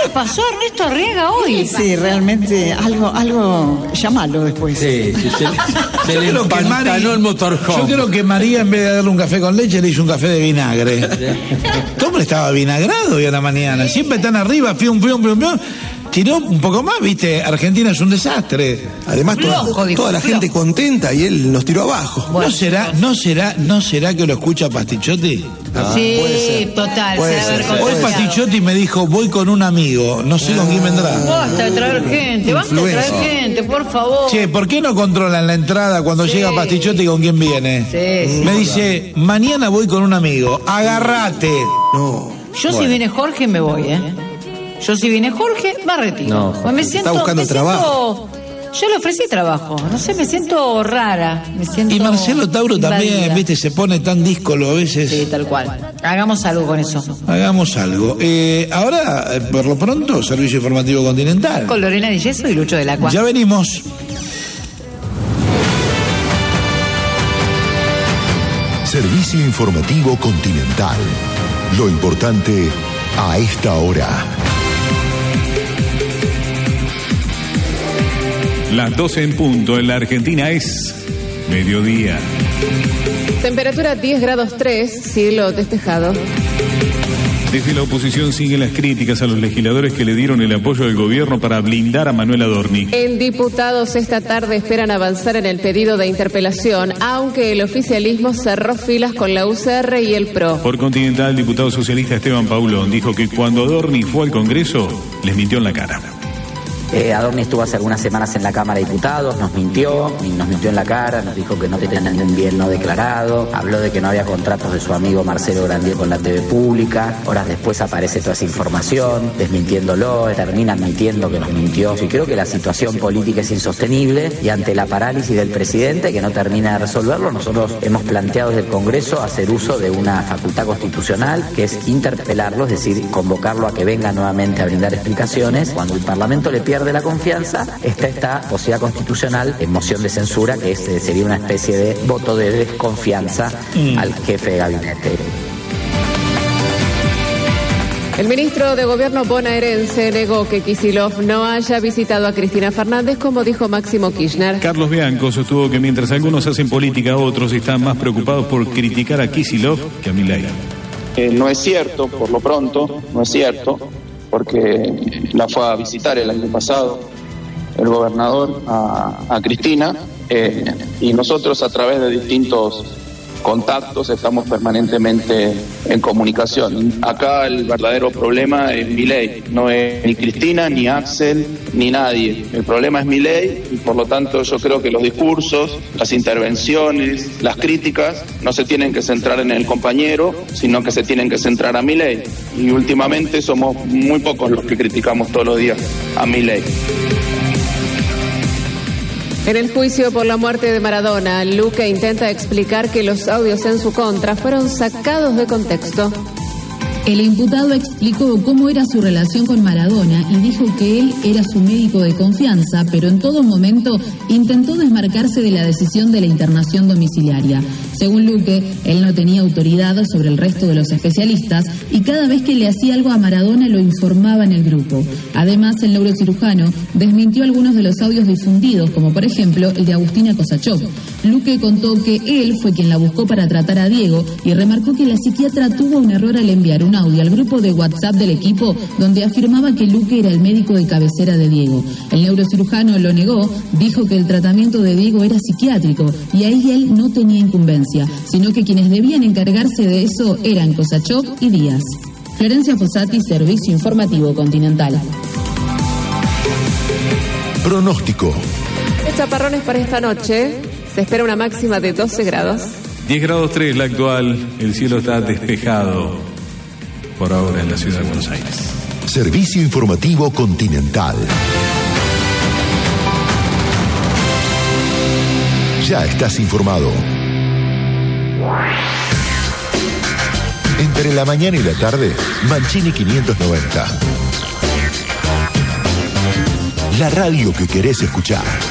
le pasó a Ernesto Arriaga hoy? Sí, realmente algo llamalo después. Sí, se le empantanó el motorhome. Yo creo que María, en vez de darle un café con leche, le hizo un café de vinagre. Tom estaba vinagrado hoy a la mañana. Siempre están arriba, fium. Tiró un poco más, viste, Argentina es un desastre. Además, toda la gente contenta y él nos tiró abajo. Bueno. ¿No será que lo escucha Pastichotti? Sí, total. Hoy Pastichotti me dijo, voy con un amigo, no sé con quién vendrá. Basta de traer gente, por favor. Che, ¿por qué no controlan la entrada cuando llega Pastichotti con quién viene? Sí. Me dice, mañana voy con un amigo, agarrate. No. Yo si viene Jorge me voy, Yo si viene Jorge, me retiro. No, me siento, está buscando trabajo. Yo le ofrecí trabajo, no sé, me siento rara. Y Marcelo Tauro también, viste, se pone tan díscolo a veces. Sí, tal cual. Hagamos algo con eso. Hagamos algo. Ahora, por lo pronto, Servicio Informativo Continental. Con Lorena Di Yeso y Lucho del Acua. Ya venimos. Servicio Informativo Continental. Lo importante a esta hora. Las 12 en punto en la Argentina es mediodía. Temperatura 10 grados 3, cielo despejado. Desde la oposición siguen las críticas a los legisladores que le dieron el apoyo del gobierno para blindar a Manuel Adorni. En diputados esta tarde esperan avanzar en el pedido de interpelación, aunque el oficialismo cerró filas con la UCR y el PRO. Por Continental, el diputado socialista Esteban Paulón dijo que cuando Adorni fue al Congreso, les mintió en la cara. Adorni estuvo hace algunas semanas en la Cámara de Diputados, nos mintió en la cara, nos dijo que no tenía ningún bien no declarado, habló de que no había contratos de su amigo Marcelo Grandier con la TV pública, horas después aparece toda esa información, desmintiéndolo, termina admitiendo que nos mintió. Y creo que la situación política es insostenible y ante la parálisis del presidente que no termina de resolverlo, nosotros hemos planteado desde el Congreso hacer uso de una facultad constitucional que es interpelarlo, es decir, convocarlo a que venga nuevamente a brindar explicaciones. Cuando el Parlamento le pierde de la confianza, está esta posibilidad constitucional en moción de censura, que sería una especie de voto de desconfianza al jefe de gabinete. El ministro de Gobierno bonaerense negó que Kicillof no haya visitado a Cristina Fernández, como dijo Máximo Kirchner. Carlos Bianco sostuvo que mientras algunos hacen política, otros están más preocupados por criticar a Kicillof que a Milei. No es cierto, por lo pronto, no es cierto, porque la fue a visitar el año pasado el gobernador a Cristina, y nosotros a través de distintos contactos estamos permanentemente en comunicación. Acá el verdadero problema es Milei, no es ni Cristina, ni Axel, ni nadie. El problema es Milei y por lo tanto yo creo que los discursos, las intervenciones, las críticas no se tienen que centrar en el compañero, sino que se tienen que centrar a Milei. Y últimamente somos muy pocos los que criticamos todos los días a Milei. En el juicio por la muerte de Maradona, Luque intenta explicar que los audios en su contra fueron sacados de contexto. El imputado explicó cómo era su relación con Maradona y dijo que él era su médico de confianza, pero en todo momento intentó desmarcarse de la decisión de la internación domiciliaria. Según Luque, él no tenía autoridad sobre el resto de los especialistas y cada vez que le hacía algo a Maradona lo informaba en el grupo. Además, el neurocirujano desmintió algunos de los audios difundidos, como por ejemplo el de Agustina Kosachov. Luque contó que él fue quien la buscó para tratar a Diego y remarcó que la psiquiatra tuvo un error al enviar un audio al grupo de WhatsApp del equipo donde afirmaba que Luque era el médico de cabecera de Diego. El neurocirujano lo negó, dijo que el tratamiento de Diego era psiquiátrico y ahí él no tenía incumbencia, sino que quienes debían encargarse de eso eran Kosachov y Díaz. Florencia Fossati, Servicio Informativo Continental. Pronóstico. Chaparrones para esta noche. Se espera una máxima de 12 grados. 10 grados 3 la actual. El cielo está despejado por ahora en la ciudad de Buenos Aires. Servicio Informativo Continental. Ya estás informado. Entre la mañana y la tarde, Mancini 590. La radio que querés escuchar.